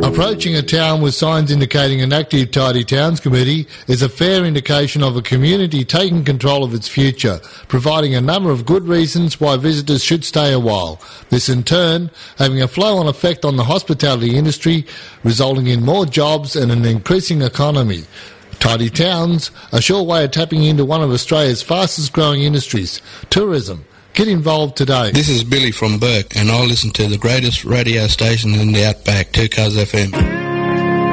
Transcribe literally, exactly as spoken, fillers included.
Approaching a town with signs indicating an active Tidy Towns committee is a fair indication of a community taking control of its future, providing a number of good reasons why visitors should stay a while. This in turn having a flow-on effect on the hospitality industry, resulting in more jobs and an increasing economy. Tidy Towns, a sure way of tapping into one of Australia's fastest growing industries, tourism. Get involved today. This is Billy from Burke, and I listen to the greatest radio station in the Outback, two Cars F M.